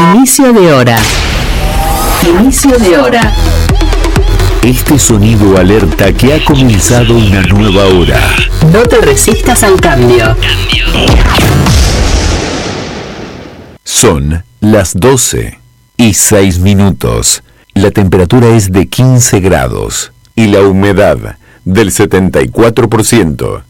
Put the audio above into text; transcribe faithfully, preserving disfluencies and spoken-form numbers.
Inicio de hora. Inicio de hora. Este sonido alerta que ha comenzado una nueva hora. No te resistas al cambio. Son las doce y seis minutos. La temperatura es de quince grados y la humedad del setenta y cuatro por ciento.